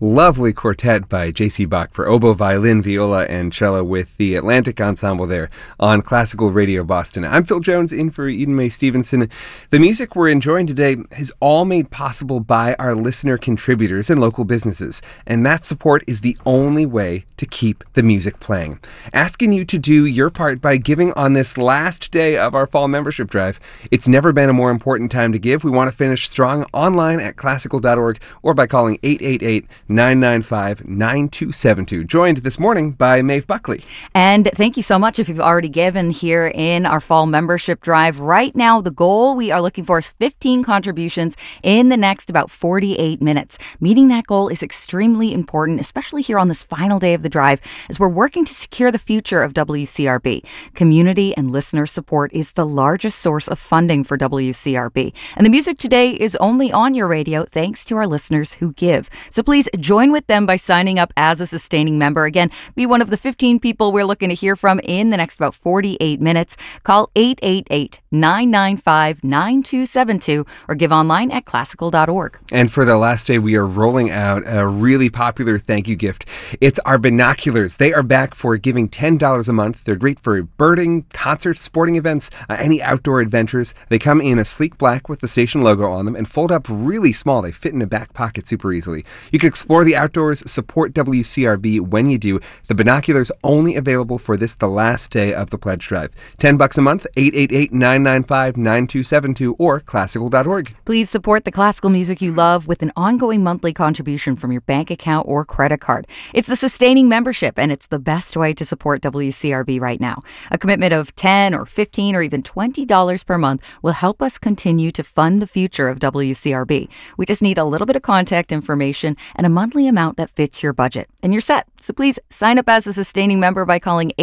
lovely quartet by J.C. Bach for oboe, violin, viola, and cello with the Atlantic Ensemble there on Classical Radio Boston. I'm Phil Jones in for Eden Mae Stevenson. The music we're enjoying today is all made possible by our listener contributors and local businesses, and that support is the only way to keep the music playing. Asking you to do your part by giving on this last day of our fall membership drive. It's never been a more important time to give. We want to finish strong online at classical.org or by calling 888-995-9272. Joined this morning by Maeve Buckley. And thank you so much if you've already given here in our fall membership drive. Right now, the goal we are looking for is 15 contributions in the next about 48 minutes. Meeting that goal is extremely important, especially here on this final day of the drive, as we're working to secure the future of WCRB. Community and listener support is the largest source of funding for WCRB. And the music today is only on your radio thanks to our listeners who give. So please join with them by signing up as a sustaining member. Again, be one of the 15 people we're looking to hear from in the next about 48 minutes. Call 888-995-9272 or give online at classical.org. And for the last day, we are rolling out a really popular thank you gift. It's our binoculars. They are back for giving $10 a month. They're great for birding, concerts, sporting events, any outdoor adventures. They come in a sleek black with the station logo on them and fold up really small. They fit in a back pocket super easily. You can explore the outdoors, support WCRB when you do. The binoculars only available for the last day of the pledge drive. $10 a month, 888-995-9272 or classical.org. Please support the classical music you love with an ongoing monthly contribution from your bank account or credit card. It's the sustaining membership, and it's the best way to support WCRB right now. A commitment of $10 or $15 or even $20 per month will help us continue to fund the future of WCRB. We just need a little bit of contact information and a monthly amount that fits your budget, and you're set. So please sign up as a sustaining member by calling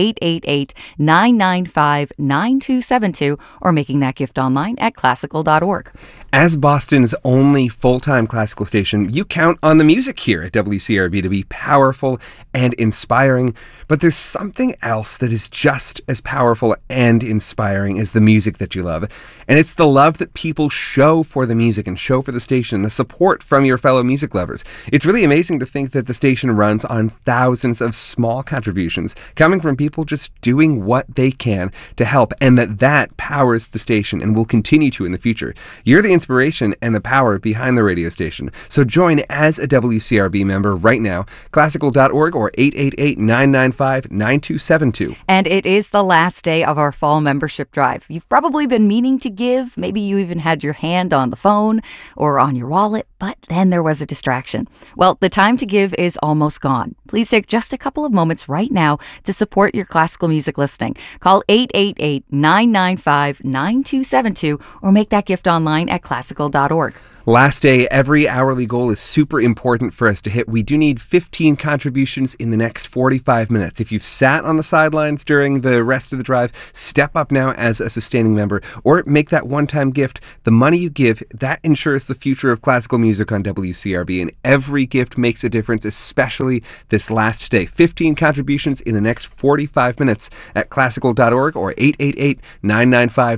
888-995-9272 or making that gift online at classical.org. As Boston's only full-time classical station, you count on the music here at WCRB to be powerful and inspiring. But there's something else that is just as powerful and inspiring as the music that you love. And it's the love that people show for the music and show for the station, the support from your fellow music lovers. It's really amazing to think that the station runs on thousands of small contributions coming from people just doing what they can to help, and that powers the station and will continue to in the future. You're the inspiration and the power behind the radio station. So join as a WCRB member right now, classical.org or 888-995-9272. And it is the last day of our fall membership drive. You've probably been meaning to give. Maybe you even had your hand on the phone or on your wallet, but then there was a distraction. Well, the time to give is almost gone. Please take just a couple of moments right now to support your classical music listening. Call 888-995-9272 or make that gift online at classical.org. Last day, every hourly goal is super important for us to hit. We do need 15 contributions in the next 45 minutes. If you've sat on the sidelines during the rest of the drive, step up now as a sustaining member or make that one-time gift. The money you give, that ensures the future of classical music on WCRB, and every gift makes a difference, especially this last day. 15 contributions in the next 45 minutes at classical.org or 888-995-9272.